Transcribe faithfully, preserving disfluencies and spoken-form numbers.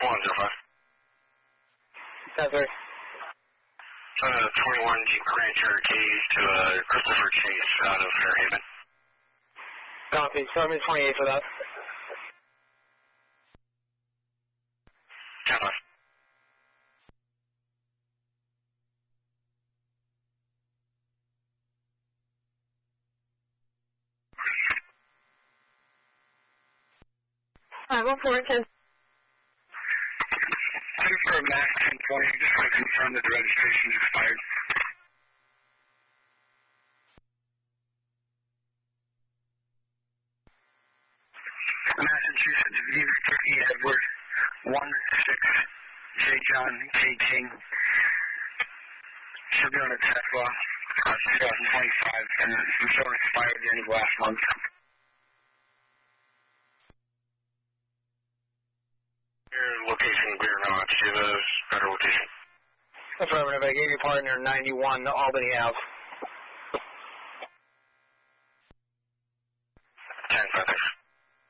one zero five. ten three. Uh, twenty-one Jeep Grand Cherokee to uh, Christopher Chase out of Fairhaven. Copy. Start me twenty-eight for that. ten five. Alright, one four ten. Two for a Max ten twenty. Just want to confirm that the registration is expired. Massachusetts Victor E. Edward one six J. John K. King. Should be on a Tesla, uh, twenty twenty-five, and it's still expired at the end of last month. Your location, clear now. Do you have a better location? Affirmative. I gave you partner ninety-one Albany Ave. ten five.